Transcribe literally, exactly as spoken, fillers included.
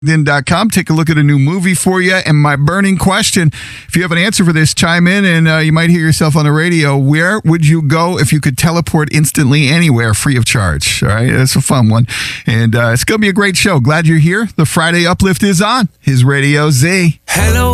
dot com. Take a look at a new movie for you. And my burning question, if you have an answer for this, chime in and uh, you might hear yourself on the radio. Where would you go if you could teleport instantly anywhere free of charge? All right, that's a fun one. And uh, it's going to be a great show. Glad you're here. The Friday Uplift is on His Radio Z. Hello.